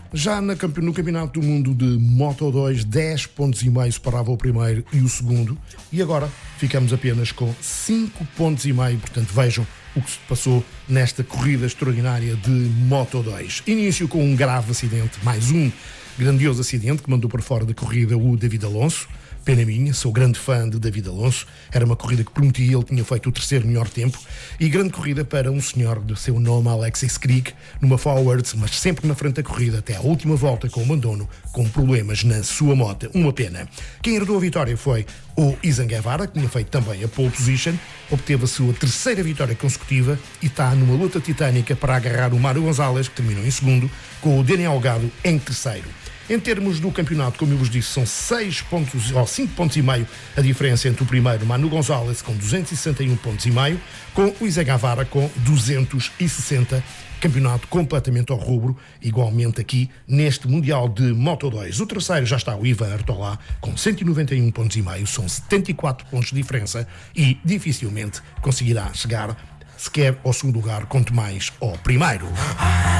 Já no Campeonato do Mundo de Moto2, 10 pontos e meio separava o primeiro e o segundo, e agora ficamos apenas com 5 pontos e meio, portanto vejam o que se passou nesta corrida extraordinária de Moto2. Início com um grave acidente, mais um grandioso acidente que mandou para fora da corrida o David Alonso. Pena minha, sou grande fã de David Alonso, era uma corrida que prometia, ele tinha feito o terceiro melhor tempo, e grande corrida para um senhor de seu nome, Alexis Krieg, numa forwards, mas sempre na frente da corrida, até à última volta com o abandono, com problemas na sua moto, uma pena. Quem herdou a vitória foi o Izan Guevara, que tinha feito também a pole position, obteve a sua terceira vitória consecutiva e está numa luta titânica para agarrar o Mário Gonzalez, que terminou em segundo, com o Daniel Gado em terceiro. Em termos do campeonato, como eu vos disse, são 6 pontos, ou 5 pontos e meio a diferença entre o primeiro, Manu Gonzalez, com 261 pontos e meio, com o Izan Guevara com 260, campeonato completamente ao rubro, igualmente aqui neste Mundial de Moto2. O terceiro já está o Ivan Artola, com 191 pontos e meio, são 74 pontos de diferença e dificilmente conseguirá chegar sequer ao segundo lugar, quanto mais ao primeiro.